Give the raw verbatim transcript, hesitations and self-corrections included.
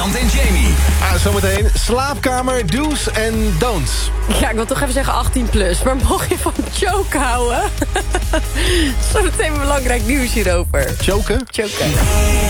Ant en Jamie. Ah, zometeen slaapkamer, do's en don'ts. Ja, ik wil toch even zeggen achttien plus. Maar mocht je van choke houden? Zometeen belangrijk nieuws hierover. Choken? Choken.